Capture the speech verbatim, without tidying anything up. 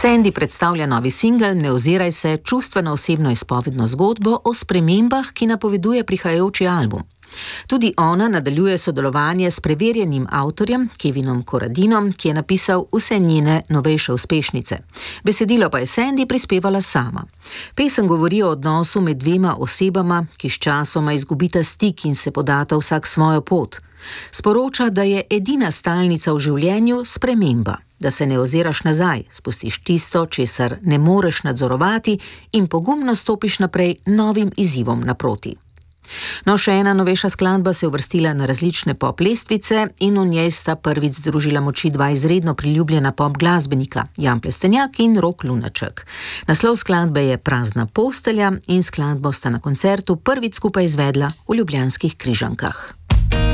Sandy predstavlja novi singel Ne oziraj se, čustveno osebno izpovedno zgodbo o spremembah, ki napoveduje prihajajoči album. Tudi ona nadaljuje sodelovanje s preverjenim avtorjem Kevinom Corradinom, ki je napisal vse njene novejše uspešnice. Besedilo pa je Sandy prispevala sama. Pesem govori o odnosu med dvema osebama, ki s časoma izgubita stik in se podata vsak svojo pot. Sporoča, da je edina stalnica v življenju sprememba, da se ne oziraš nazaj, spustiš tisto, česar ne moreš nadzorovati in pogumno stopiš naprej novim izzivom naproti. No, še ena novejša skladba se je uvrstila na različne pop lestvice in v njej sta prvič združila moči dva izredno priljubljena pop glasbenika, Jan Plestenjak in Rok Lunaček. Naslov skladbe je Prazna postelja in skladbo sta na koncertu prvič skupaj izvedla v Ljubljanskih Križankah.